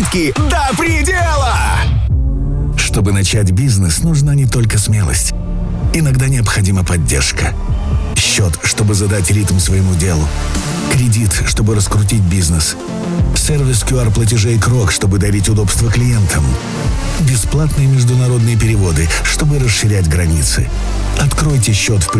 скидки до предела! Чтобы начать бизнес, нужна не только смелость. Иногда необходима поддержка. Счет, чтобы задать ритм своему делу. Кредит, чтобы раскрутить бизнес. Сервис QR-платежей Крок, чтобы дарить удобство клиентам. Бесплатные международные переводы, чтобы расширять границы. Откройте счет в